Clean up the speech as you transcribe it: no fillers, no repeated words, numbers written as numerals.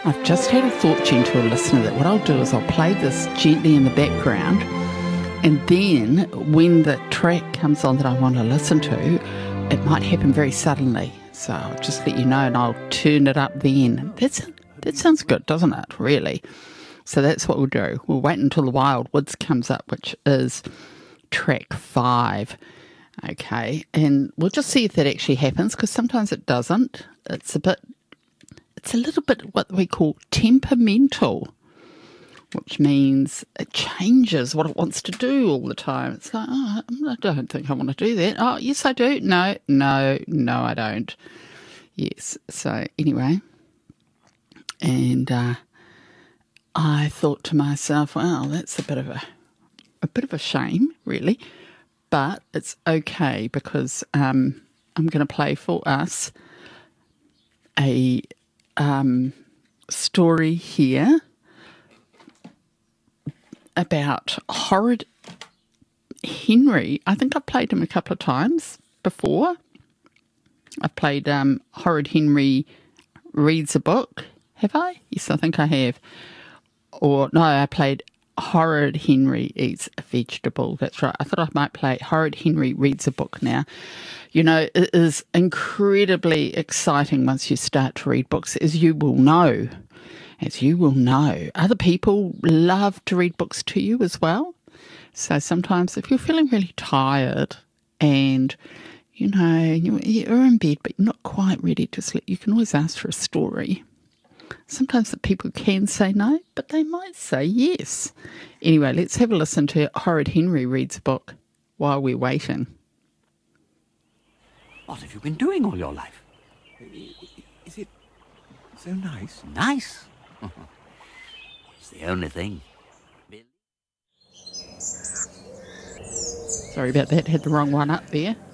I've just had a thought, gentle listener, that what I'll do is I'll play this gently in the background, and then when the track comes on that I want to listen to, it might happen very suddenly. So I'll just let you know and I'll turn it up then. That sounds good, doesn't it, really? So that's what we'll do. We'll wait until the Wild Woods comes up, which is track 5. Okay, and we'll just see if that actually happens, because sometimes it doesn't. It's a little bit what we call temperamental, which means it changes what it wants to do all the time. It's like, oh, I don't think I want to do that. Oh, yes, I do. No, I don't. Yes. So anyway, and I thought to myself, well, that's a bit of a shame, really, but it's okay, because I'm going to play for us a story here about Horrid Henry. I think I've played him a couple of times before. I've played Horrid Henry Reads a Book. Have I? Yes, I think I have. Or no, I played Horrid Henry Eats a Vegetable. That's right. I thought I might play Horrid Henry Reads a Book now. You know, it is incredibly exciting once you start to read books, as you will know. Other people love to read books to you as well. So sometimes if you're feeling really tired and, you know, you're in bed but you're not quite ready to sleep, you can always ask for a story. Sometimes the people can say no, but they might say yes. Anyway, let's have a listen to Horrid Henry Reads a Book while we're waiting. What have you been doing all your life? Is it so nice? Nice? It's the only thing. Sorry about that, had the wrong one up there.